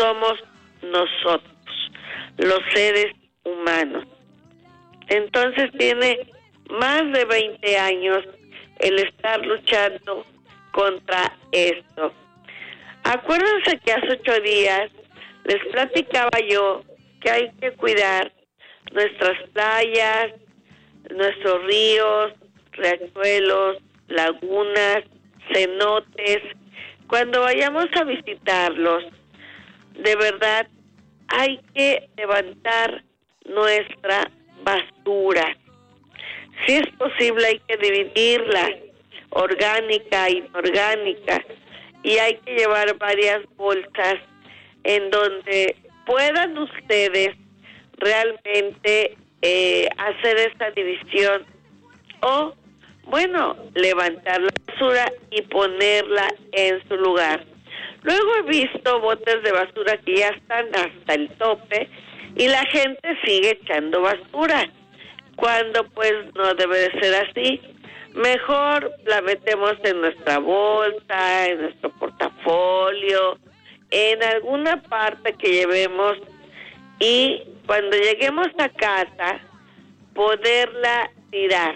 somos nosotros, los seres humanos. Entonces tiene más de 20 años el estar luchando contra esto. Acuérdense que hace 8 días les platicaba yo que hay que cuidar nuestras playas, nuestros ríos, riachuelos, lagunas, cenotes. Cuando vayamos a visitarlos, de verdad hay que levantar nuestra basura. Si es posible, hay que dividirla, orgánica e inorgánica, y hay que llevar varias bolsas en donde puedan ustedes realmente hacer esta división, o bueno, levantar la basura y ponerla en su lugar. Luego he visto botes de basura que ya están hasta el tope y la gente sigue echando basura, cuando pues no debe de ser así. Mejor la metemos en nuestra bolsa, en nuestro portafolio, en alguna parte que llevemos, y cuando lleguemos a casa poderla tirar.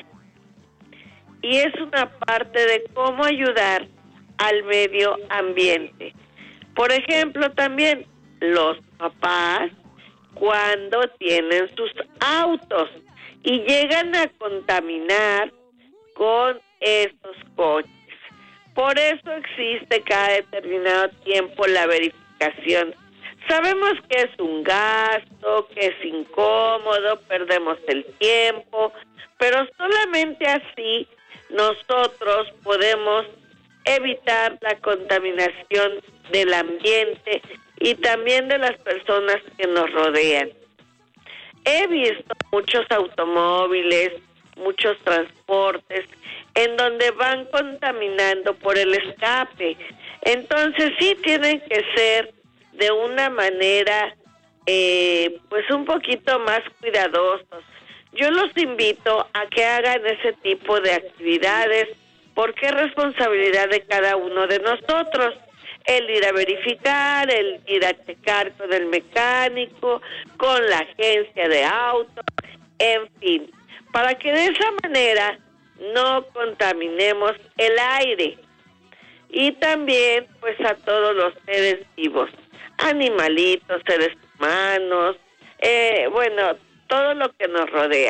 Y es una parte de cómo ayudar al medio ambiente. Por ejemplo, también los papás, cuando tienen sus autos y llegan a contaminar con estos coches. Por eso existe cada determinado tiempo la verificación. Sabemos que es un gasto, que es incómodo, perdemos el tiempo, pero solamente así nosotros podemos evitar la contaminación del ambiente y también de las personas que nos rodean. He visto muchos automóviles, muchos transportes, en donde van contaminando por el escape. Entonces sí tienen que ser de una manera, pues un poquito más cuidadosos. Yo los invito a que hagan ese tipo de actividades, porque es responsabilidad de cada uno de nosotros el ir a verificar, el ir a checar con el mecánico, con la agencia de autos, en fin, para que de esa manera no contaminemos el aire. Y también pues a todos los seres vivos, animalitos, seres humanos, bueno, todo lo que nos rodea.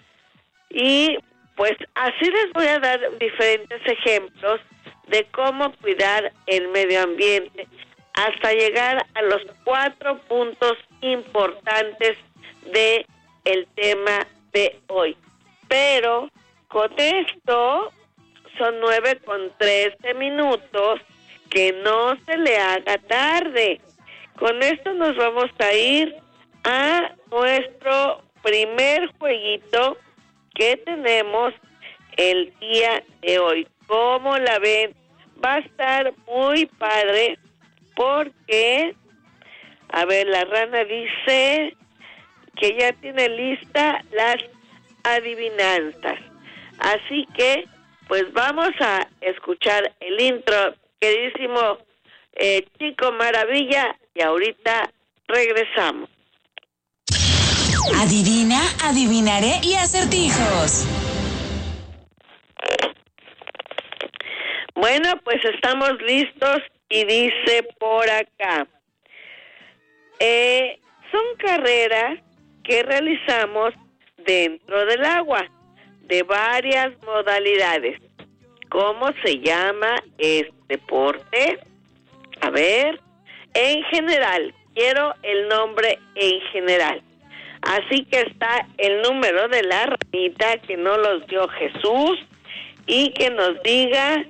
Y pues así les voy a dar diferentes ejemplos de cómo cuidar el medio ambiente, hasta llegar a los 4 puntos importantes de el tema de hoy. Pero con esto son 9:13, que no se le haga tarde. Con esto nos vamos a ir a nuestro primer jueguito que tenemos el día de hoy. ¿Cómo la ven? Va a estar muy padre porque, a ver, la rana dice que ya tiene lista las adivinanzas. Así que, pues vamos a escuchar el intro, queridísimo Chico Maravilla, y ahorita regresamos. Adivina, adivinaré y acertijos. Bueno, pues estamos listos y dice por acá. Son carreras que realizamos dentro del agua, de varias modalidades. ¿Cómo se llama este deporte? A ver, en general, quiero el nombre en general. Así que está el número de la ranita que nos los dio Jesús, y que nos diga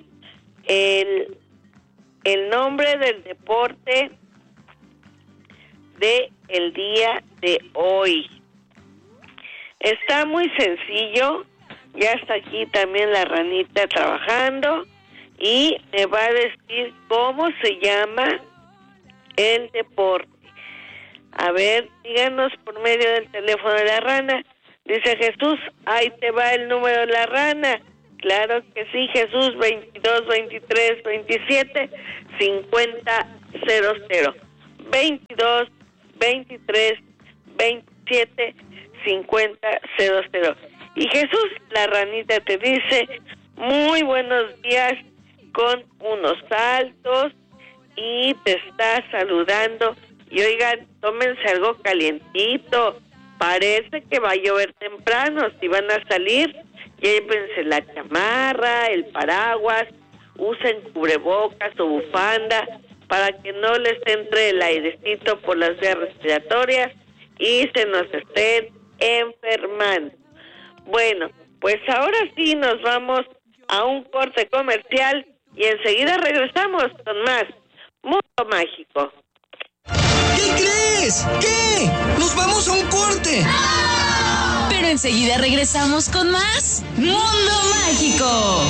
el nombre del deporte de el día de hoy. Está muy sencillo. Ya está aquí también la ranita trabajando y me va a decir cómo se llama el deporte. A ver, díganos por medio del teléfono de la rana. Dice Jesús, ahí te va el número de la rana. Claro que sí, Jesús, 22 23 27 50 00. 22 23 27 50 00. Y Jesús, la ranita, te dice muy buenos días con unos saltos y te está saludando. Y oigan, tómense algo calientito. Parece que va a llover temprano. Si van a salir, llévense la chamarra, el paraguas, usen cubrebocas o bufanda para que no les entre el airecito por las vías respiratorias y se nos estén enfermando. Bueno, pues ahora sí nos vamos a un corte comercial y enseguida regresamos con más Mundo Mágico. ¿Qué crees? ¿Qué? ¡Nos vamos a un corte! Pero enseguida regresamos con más Mundo Mágico.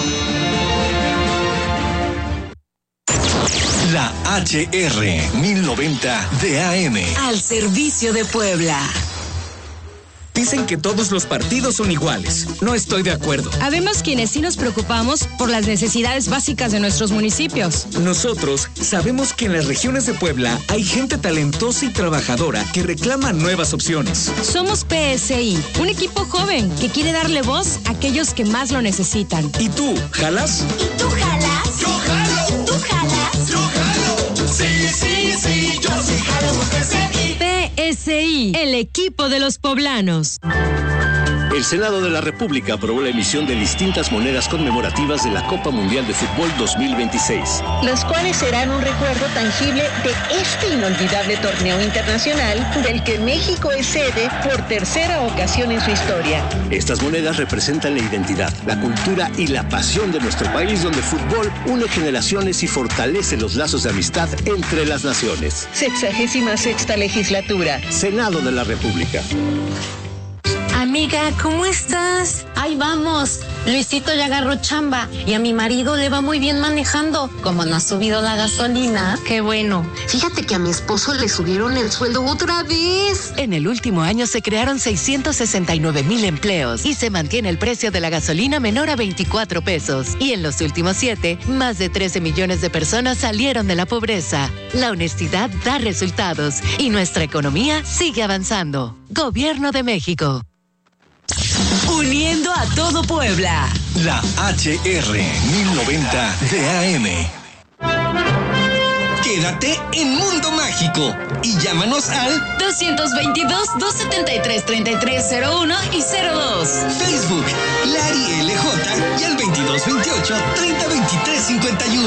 La HR 1090 de AM. Al servicio de Puebla. Dicen que todos los partidos son iguales. No estoy de acuerdo. Habemos quienes sí nos preocupamos por las necesidades básicas de nuestros municipios. Nosotros sabemos que en las regiones de Puebla hay gente talentosa y trabajadora que reclama nuevas opciones. Somos PSI, un equipo joven que quiere darle voz a aquellos que más lo necesitan. ¿Y tú, jalas? ¿Y tú jalas? ¡Yo jalo! ¿Tú jalas? ¡Yo jalo! Sí, yo sí jalo PSI. PSI, el equipo de los poblanos. El Senado de la República aprobó la emisión de distintas monedas conmemorativas de la Copa Mundial de Fútbol 2026. Los cuales serán un recuerdo tangible de este inolvidable torneo internacional del que México es sede por tercera ocasión en su historia. Estas monedas representan la identidad, la cultura y la pasión de nuestro país, donde el fútbol une generaciones y fortalece los lazos de amistad entre las naciones. 66ª legislatura. Senado de la República. Amiga, ¿cómo estás? Ahí vamos. Luisito ya agarró chamba y a mi marido le va muy bien manejando. Como no ha subido la gasolina, qué bueno. Fíjate que a mi esposo le subieron el sueldo otra vez. En el último año se crearon 669,000 empleos y se mantiene el precio de la gasolina menor a 24 pesos. Y en los últimos 7, más de 13 millones de personas salieron de la pobreza. La honestidad da resultados y nuestra economía sigue avanzando. Gobierno de México. Uniendo a todo Puebla. La HR 1090 de AM. Quédate en Mundo Mágico y llámanos al 222-273-3301 y 02. Facebook, Lari LJ y al 2228 3023 51.